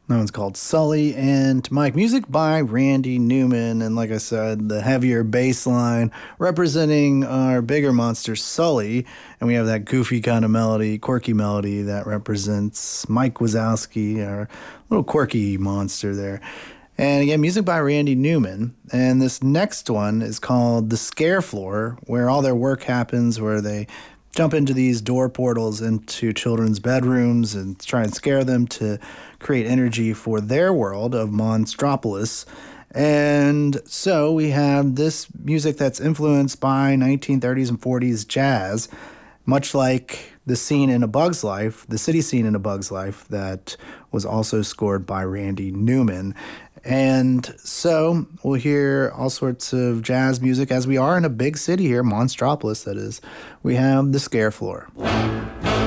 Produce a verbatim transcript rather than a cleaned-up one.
That one's called Sully. And Mike, music by Randy Newman. And like I said, the heavier bass line representing our bigger monster, Sully. And we have that goofy kind of melody, quirky melody that represents Mike Wazowski, our little quirky monster there. And again, music by Randy Newman. And this next one is called The Scare Floor, where all their work happens, where they jump into these door portals into children's bedrooms and try and scare them to create energy for their world of Monstropolis. And so we have this music that's influenced by nineteen thirties and forties jazz, much like the scene in A Bug's Life, the city scene in A Bug's Life that was also scored by Randy Newman. And so we'll hear all sorts of jazz music as we are in a big city here, Monstropolis, that is. We have The Scare Floor.